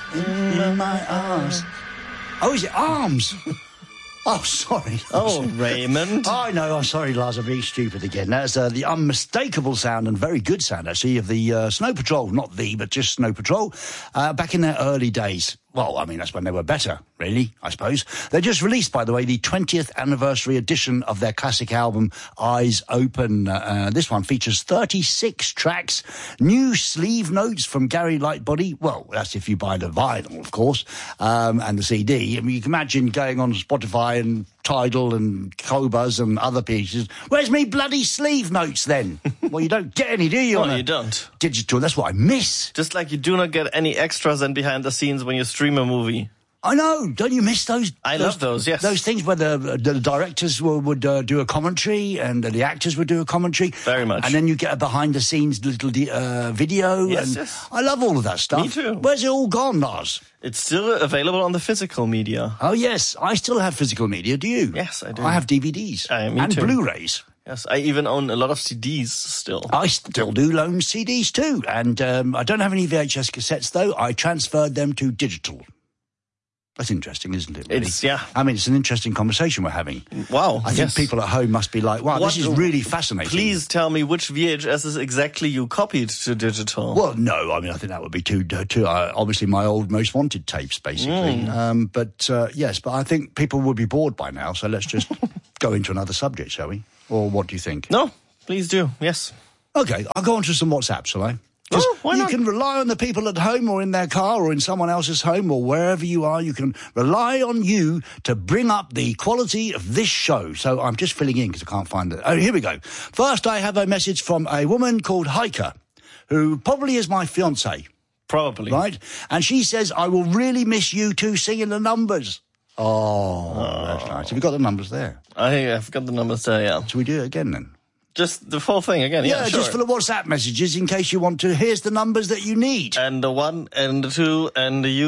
in my arms. Oh, is it arms? Oh, sorry. Oh, Raymond. I know. I'm sorry, Lars. I'm being stupid again. That's the unmistakable sound and very good sound, actually, of the Snow Patrol. Not but just Snow Patrol. Back in their early days. Well, I mean, that's when they were better, really, I suppose. They just released, by the way, the 20th anniversary edition of their classic album, Eyes Open. This one features 36 tracks, new sleeve notes from Gary Lightbody. Well, that's if you buy the vinyl, of course, and the CD. I mean, you can imagine going on Spotify and Tidal and Qobuz and other pieces. Where's me bloody sleeve notes, then? Well, you don't get any, do you? No, you don't. Digital, that's what I miss. Just like you do not get any extras and behind the scenes when you stream a movie. I know. Don't you miss those? I love those, yes. Those things where the directors would do a commentary and the actors would do a commentary. Very much. And then you get a behind-the-scenes little video. Yes, and yes. I love all of that stuff. Me too. Where's it all gone, Lars? It's still available on the physical media. Oh, yes. I still have physical media. Do you? Yes, I do. I have DVDs. Me and too. Blu-rays. Yes, I even own a lot of CDs still. I still do loan CDs too. And I don't have any VHS cassettes, though. I transferred them to digital. That's interesting, isn't it? Really? I mean, it's an interesting conversation we're having. Wow. I think people at home must be like, wow, this is really fascinating. Please tell me which VHS is exactly you copied to digital. Well, no, I mean, I think that would be too obviously my old Most Wanted tapes, basically. But I think people would be bored by now, so let's just go into another subject, shall we? Or what do you think? No, please do, yes. Okay, I'll go on to some WhatsApp, shall I? Why not? You can rely on the people at home or in their car or in someone else's home or wherever you are. You can rely on you to bring up the quality of this show. So I'm just filling in because I can't find it. Oh, here we go. First, I have a message from a woman called Heike, who probably is my fiancée. Probably. Right? And she says, I will really miss you two singing the numbers. Oh, that's nice. Have you got the numbers there? I have got the numbers there, yeah. Shall we do it again then? Just the full thing again, yeah, sure. Just for the WhatsApp messages in case you want to. Here's the numbers that you need. And the 1 and the 2 and the U